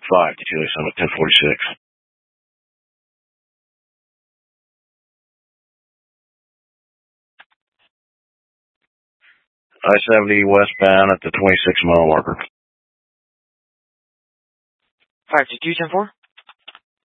5 to Chili Summit, 1046. I-70 westbound at the 26-mile marker. 522, 10-4.